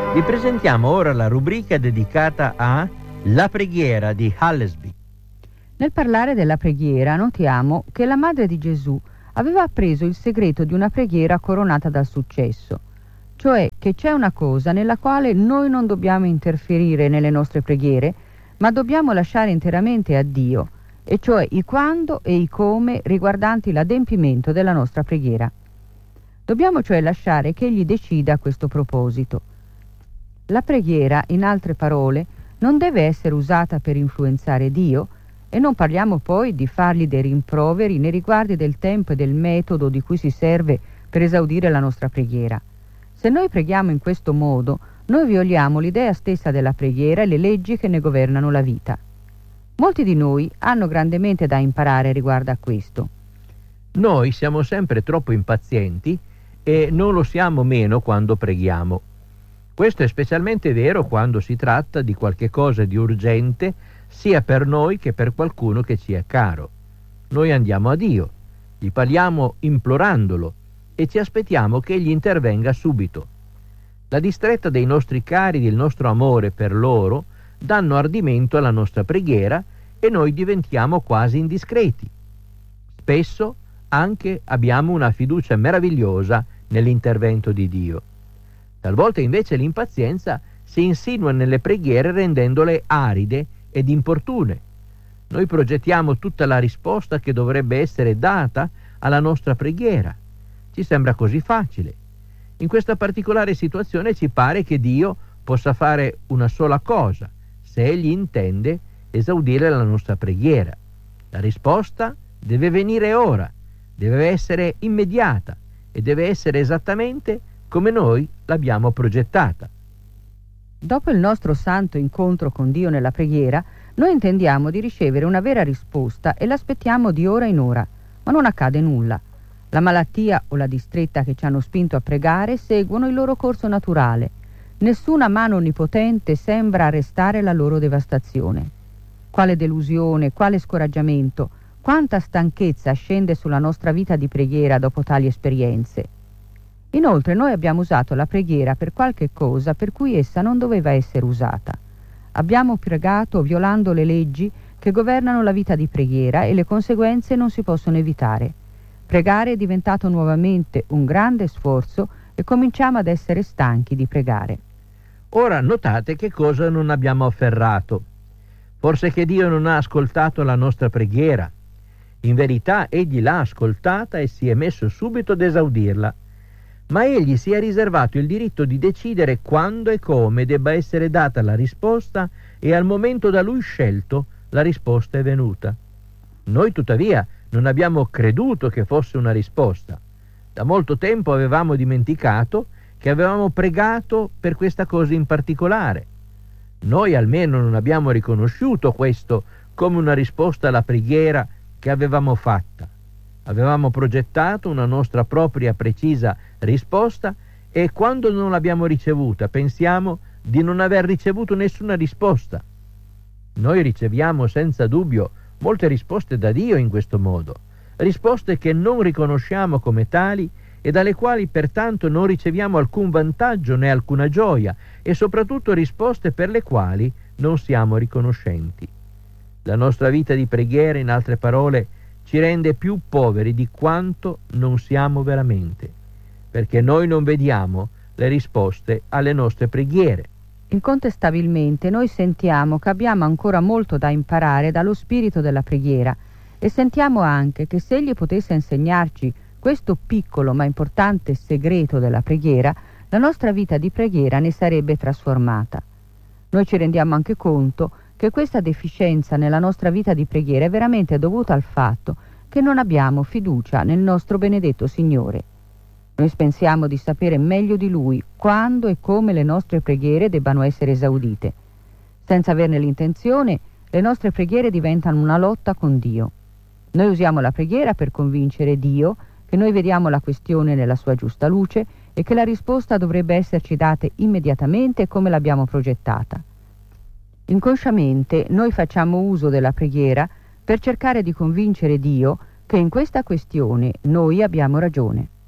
Vi presentiamo ora la rubrica dedicata a La preghiera di Hallesby. Nel parlare della preghiera notiamo che la madre di Gesù aveva appreso il segreto di una preghiera coronata dal successo, cioè che c'è una cosa nella quale noi non dobbiamo interferire nelle nostre preghiere, ma dobbiamo lasciare interamente a Dio, e cioè i quando e i come riguardanti l'adempimento della nostra preghiera. Dobbiamo cioè lasciare che Egli decida a questo proposito. La preghiera, in altre parole, non deve essere usata per influenzare Dio, e non parliamo poi di fargli dei rimproveri nei riguardi del tempo e del metodo di cui si serve per esaudire la nostra preghiera. Se noi preghiamo in questo modo, noi violiamo l'idea stessa della preghiera e le leggi che ne governano la vita. Molti di noi hanno grandemente da imparare riguardo a questo. Noi siamo sempre troppo impazienti e non lo siamo meno quando preghiamo. Questo è specialmente vero quando si tratta di qualche cosa di urgente, sia per noi che per qualcuno che ci è caro. Noi andiamo a Dio, gli parliamo implorandolo e ci aspettiamo che Egli intervenga subito. La distretta dei nostri cari e il nostro amore per loro danno ardimento alla nostra preghiera e noi diventiamo quasi indiscreti. Spesso anche abbiamo una fiducia meravigliosa nell'intervento di Dio. Talvolta invece l'impazienza si insinua nelle preghiere rendendole aride ed importune. Noi progettiamo tutta la risposta che dovrebbe essere data alla nostra preghiera. Ci sembra così facile. In questa particolare situazione ci pare che Dio possa fare una sola cosa, se Egli intende esaudire la nostra preghiera. La risposta deve venire ora, deve essere immediata e deve essere esattamente come noi l'abbiamo progettata. Dopo il nostro santo incontro con Dio nella preghiera, noi intendiamo di ricevere una vera risposta e l'aspettiamo di ora in ora, ma non accade nulla. La malattia o la distretta che ci hanno spinto a pregare seguono il loro corso naturale. Nessuna mano onnipotente sembra arrestare la loro devastazione. Quale delusione, quale scoraggiamento, quanta stanchezza scende sulla nostra vita di preghiera dopo tali esperienze. Inoltre noi abbiamo usato la preghiera per qualche cosa per cui essa non doveva essere usata. Abbiamo pregato violando le leggi che governano la vita di preghiera e le conseguenze non si possono evitare. Pregare è diventato nuovamente un grande sforzo e cominciamo ad essere stanchi di pregare. Ora notate che cosa non abbiamo afferrato. Forse che Dio non ha ascoltato la nostra preghiera. In verità Egli l'ha ascoltata e si è messo subito ad esaudirla. Ma Egli si è riservato il diritto di decidere quando e come debba essere data la risposta e al momento da Lui scelto la risposta è venuta. Noi tuttavia non abbiamo creduto che fosse una risposta. Da molto tempo avevamo dimenticato che avevamo pregato per questa cosa in particolare. Noi almeno non abbiamo riconosciuto questo come una risposta alla preghiera che avevamo fatta. Avevamo progettato una nostra propria precisa risposta e quando non l'abbiamo ricevuta pensiamo di non aver ricevuto nessuna risposta. Noi riceviamo senza dubbio molte risposte da Dio in questo modo, risposte che non riconosciamo come tali e dalle quali pertanto non riceviamo alcun vantaggio né alcuna gioia e soprattutto risposte per le quali non siamo riconoscenti. La nostra vita di preghiera, in altre parole, ci rende più poveri di quanto non siamo veramente, perché noi non vediamo le risposte alle nostre preghiere. Incontestabilmente noi sentiamo che abbiamo ancora molto da imparare dallo spirito della preghiera e sentiamo anche che se Egli potesse insegnarci questo piccolo ma importante segreto della preghiera, la nostra vita di preghiera ne sarebbe trasformata. Noi ci rendiamo anche conto che questa deficienza nella nostra vita di preghiera è veramente dovuta al fatto che non abbiamo fiducia nel nostro benedetto Signore. Noi pensiamo di sapere meglio di Lui quando e come le nostre preghiere debbano essere esaudite. Senza averne l'intenzione, le nostre preghiere diventano una lotta con Dio. Noi usiamo la preghiera per convincere Dio che noi vediamo la questione nella sua giusta luce e che la risposta dovrebbe esserci data immediatamente come l'abbiamo progettata. Inconsciamente noi facciamo uso della preghiera per cercare di convincere Dio che in questa questione noi abbiamo ragione.